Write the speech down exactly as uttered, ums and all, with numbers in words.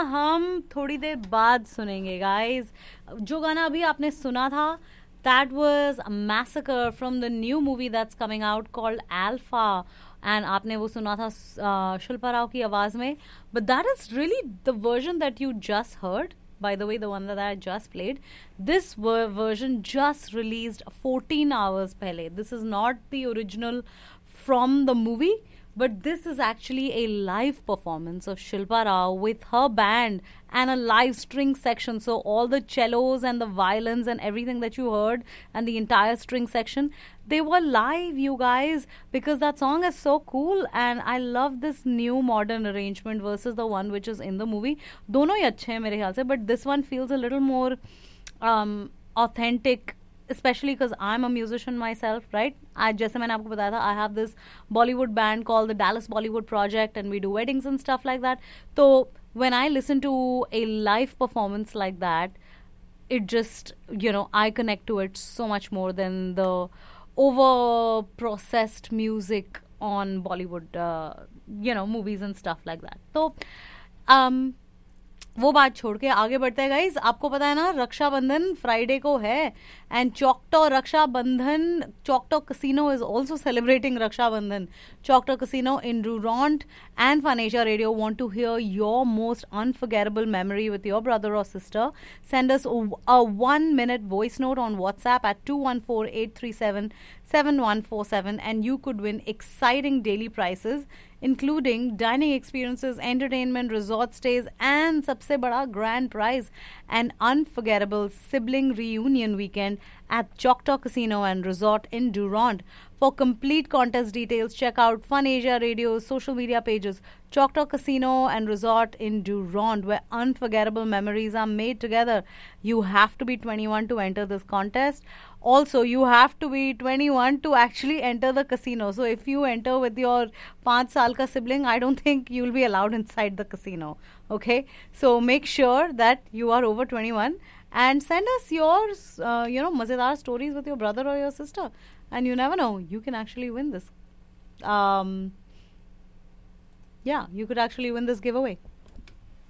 हम थोड़ी देर बाद सुनेंगे गाइस. जो गाना अभी आपने सुना था, that was a massacre from the new movie that's coming out called Alpha. And आपने वो सुना था uh, शिल्पा राव की आवाज में. But that is really the version that you just heard. By the way, the one that I just played, this ver- version just released fourteen hours pehle. This is not the original from the movie, but this is actually a live performance of Shilpa Rao with her band and a live string section. So all the cellos and the violins and everything that you heard and the entire string section, they were live, you guys, because that song is so cool. And I love this new modern arrangement versus the one which is in the movie. Dono hi achhe hain mere khayal se, but this one feels a little more um, authentic, especially because I'm a musician myself, right? I just मैंने आपको बताया था, I have this Bollywood band called the Dallas Bollywood Project, and we do weddings and stuff like that. So when I listen to a live performance like that, it just, you know, I connect to it so much more than the over processed music on Bollywood, uh, you know, movies and stuff like that. So um वो बात छोड़ के आगे बढ़ते हैं guys. आपको पता है ना, रक्षाबंधन फ्राइडे को है, and चौकटो Rakshabandhan, चौकटो casino is also celebrating Rakshabandhan. चौकटो casino in Durant and Fun Asia Radio want to hear your most unforgettable memory with your brother or sister. Send us a, a one minute voice note on WhatsApp at two one four, eight three seven, seven one four seven, and you could win exciting daily prizes including dining experiences, entertainment, resort stays, and सबसे बड़ा grand prize, an unforgettable sibling reunion weekend at Choctaw Casino and Resort in Durant. For complete contest details, check out Fun Asia Radio's social media pages, Choctaw Casino and Resort in Durant, where unforgettable memories are made together. You have to be twenty-one to enter this contest. Also, you have to be twenty-one to actually enter the casino. So if you enter with your five saal ka sibling, I don't think you'll be allowed inside the casino. Okay? So make sure that you are over twenty-one and send us your, uh, you know, mazedar stories with your brother or your sister. And you never know, you can actually win this. Um, yeah, you could actually win this giveaway.